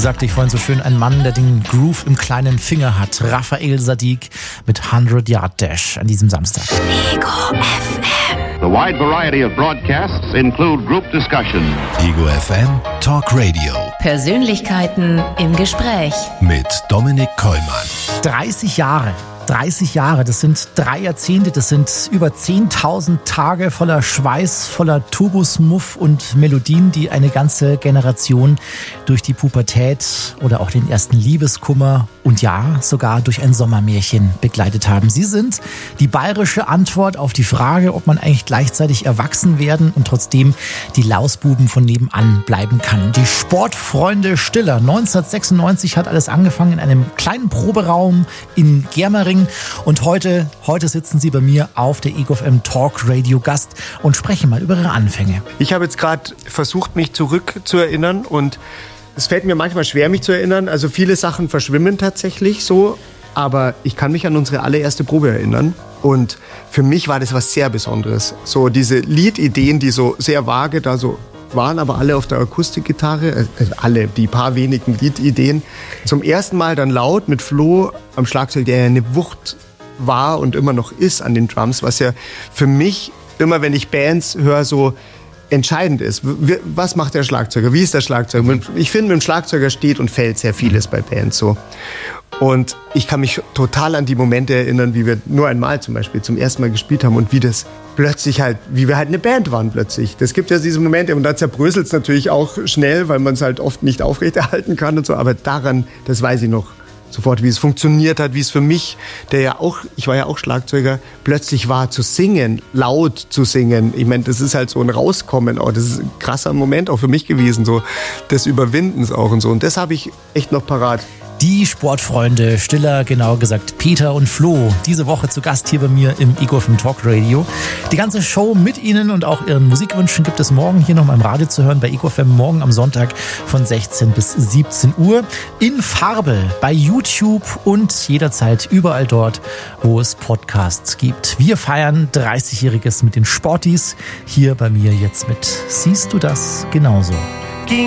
sagte ich vorhin so schön, ein Mann, der den Groove im kleinen Finger hat. Raphael Saadiq mit 100 Yard Dash an diesem Samstag. Ego FM. The wide variety of broadcasts include group discussion. Ego FM Talk Radio. Persönlichkeiten im Gespräch. Mit Dominik Kollmann. 30 Jahre, das sind 3 Jahrzehnte, das sind über 10.000 Tage voller Schweiß, voller Turbusmuff und Melodien, die eine ganze Generation durch die Pubertät oder auch den ersten Liebeskummer und ja, sogar durch ein Sommermärchen begleitet haben. Sie sind die bayerische Antwort auf die Frage, ob man eigentlich gleichzeitig erwachsen werden und trotzdem die Lausbuben von nebenan bleiben kann. Die Sportfreunde Stiller. 1996 hat alles angefangen in einem kleinen Proberaum in Germering. Und heute sitzen Sie bei mir auf der Ego FM Talk Radio Gast und sprechen mal über Ihre Anfänge. Ich habe jetzt gerade versucht, mich zurückzuerinnern und es fällt mir manchmal schwer, mich zu erinnern. Also viele Sachen verschwimmen tatsächlich so, aber ich kann mich an unsere allererste Probe erinnern. Und für mich war das was sehr Besonderes. So diese Liedideen, die so sehr vage da so waren, aber alle auf der Akustikgitarre, alle, die paar wenigen Liedideen. Zum ersten Mal dann laut mit Flo am Schlagzeug, der ja eine Wucht war und immer noch ist an den Drums, was ja für mich immer, wenn ich Bands höre, so entscheidend ist. Was macht der Schlagzeuger? Wie ist der Schlagzeuger? Ich finde, mit dem Schlagzeuger steht und fällt sehr vieles bei Bands so. Und ich kann mich total an die Momente erinnern, wie wir nur einmal zum Beispiel zum ersten Mal gespielt haben und wie das plötzlich halt, wie wir halt eine Band waren plötzlich. Das gibt ja diese Momente und da zerbröselt es natürlich auch schnell, weil man es halt oft nicht aufrechterhalten kann und so. Aber daran, das weiß ich noch sofort, wie es funktioniert hat, wie es für mich, ich war ja auch Schlagzeuger, plötzlich war zu singen, laut zu singen. Ich meine, das ist halt so ein Rauskommen auch. Das ist ein krasser Moment auch für mich gewesen, so des Überwindens auch und so. Und das habe ich echt noch parat. Die Sportfreunde Stiller, genau gesagt Peter und Flo, diese Woche zu Gast hier bei mir im Ego FM Talk Radio. Die ganze Show mit Ihnen und auch Ihren Musikwünschen gibt es morgen hier noch mal im Radio zu hören bei Ego FM, morgen am Sonntag von 16 bis 17 Uhr in Farbe bei YouTube und jederzeit überall dort, wo es Podcasts gibt. Wir feiern 30-Jähriges mit den Sportis, hier bei mir jetzt mit Siehst du das genauso?